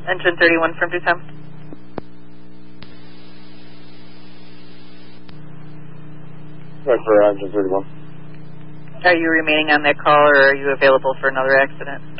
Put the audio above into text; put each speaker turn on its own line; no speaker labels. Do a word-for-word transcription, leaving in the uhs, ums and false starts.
Engine thirty-one from Dewtown.
Right for Engine thirty-one.
Are you remaining on that call, or are you available for another accident?